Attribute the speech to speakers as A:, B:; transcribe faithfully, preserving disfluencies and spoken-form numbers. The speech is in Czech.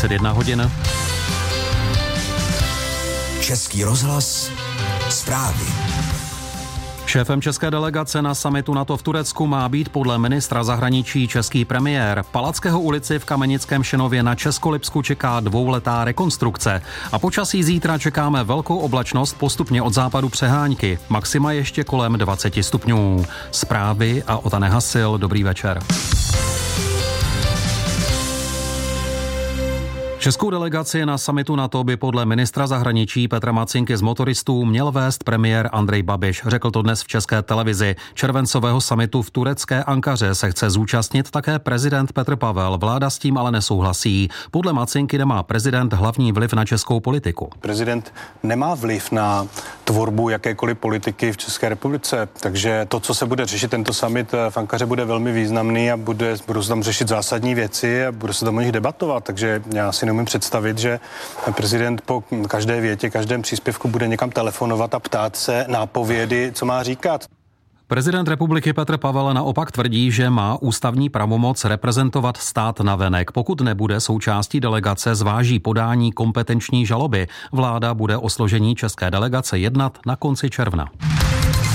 A: třicet jedna hodin.
B: Český rozhlas, zprávy.
A: Šéfem české delegace na summitu NATO v Turecku má být podle ministra zahraničí český premiér. Palackého ulici v Kamenickém Šenově na Českolipsku čeká dvouletá rekonstrukce. A počasí zítra čekáme velkou oblačnost, postupně od západu přehánky. Maxima ještě kolem dvacet stupňů. Zprávy a Otane Hasil, dobrý večer. Českou delegaci na summitu NATO by podle ministra zahraničí Petra Macinky z motoristů měl vést premiér Andrej Babiš. Řekl to dnes v České televizi. Červencového summitu v turecké Ankaře se chce zúčastnit také prezident Petr Pavel. Vláda s tím ale nesouhlasí. Podle Macinky nemá prezident hlavní vliv na českou politiku.
C: Prezident nemá vliv na tvorbu jakékoliv politiky v České republice, takže to, co se bude řešit tento summit v Ankaře, bude velmi významný a bude, budou se tam řešit zásadní věci a bude se tam o nich debatovat, takže já si nemůžu představit, že prezident po každé větě, každém příspěvku bude někam telefonovat a ptát se nápovědy, co má říkat.
A: Prezident republiky Petr Pavel naopak tvrdí, že má ústavní pravomoc reprezentovat stát navenek. Pokud nebude součástí delegace, zváží podání kompetenční žaloby. Vláda bude o složení české delegace jednat na konci června.